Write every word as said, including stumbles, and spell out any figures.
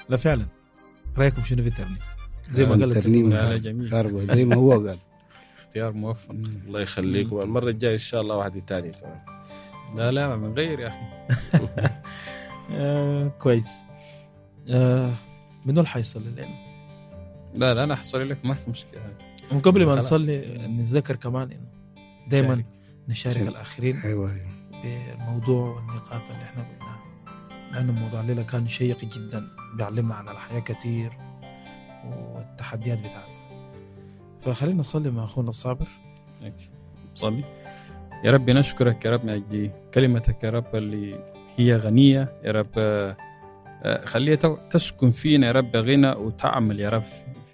لا فعلا. رايكم شنو في الترنيم؟ زي ما قال الترنيم لا لا جميل كهرباء زي ما هو قال. اختيار موفق. الله يخليكم. المرة الجاية إن شاء الله واحد تاني كمان. لا لا من غير يا أخي. آه كويس. آه منو الحيصلي لنا؟ لا لا أنا حصل لك ما في مشكلة. وقبل ما خلاص. نصلي نتذكر كمان إنه دائما شارك. نشارك شارك. الآخرين ايوه بالموضوع والنقاط اللي احنا قلناها، لأنه الموضوع الليلة كان شيق جدا، بيعلمنا عن الحياة كتير والتحديات بتاعتنا. فخلينا نصلي مع أخونا الصابر. صلي. يا رب نشكرك يا رب من أجل كلمتك يا رب اللي هي غنية يا رب، خليها تسكن فينا يا رب غنى وتعمل يا رب